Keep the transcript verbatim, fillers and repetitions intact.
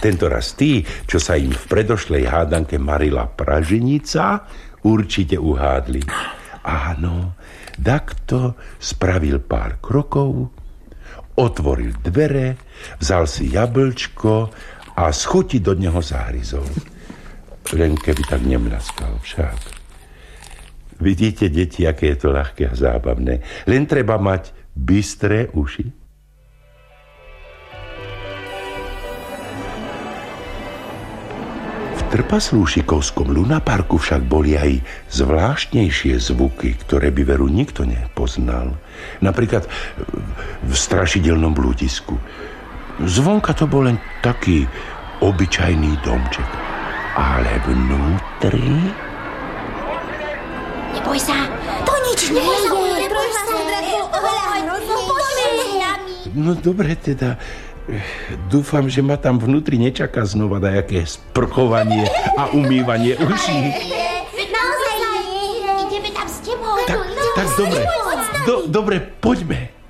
Tento raz tí, čo sa im v predošlej hádanke marila praženica, určite uhádli. Áno, takto spravil pár krokov, otvoril dvere, vzal si jablčko a z chuti do neho zahryzol. Len keby tak nemľaskal však. Vidíte, deti, aké je to ľahké a zábavné. Len treba mať bystré uši. V trpaslúšikovskom lunaparku však boli aj zvláštnejšie zvuky, ktoré by veru nikto nepoznal. Napríklad v strašidelnom bludisku. Zvonka to bol len taký obyčajný domček. Ale vnútri... Neboj sa, to nič nie je. No dobre teda, dúfam, že ma tam vnútri nečaká znova dajaké sprchovanie a umývanie uší. Naozaj, ideme tam s tebou. Tak, tak dobre, do, dobre, poďme.